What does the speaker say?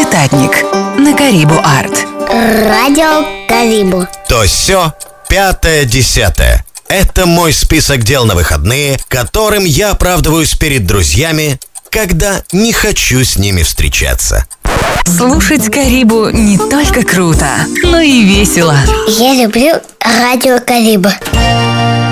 Четатник на Карибу Арт. Радио Карибу. То сё, 5-10. Это мой список дел на выходные, которым я оправдываюсь перед друзьями, когда не хочу с ними встречаться. Слушать Карибу не только круто, но и весело. Я люблю Радио Карибу.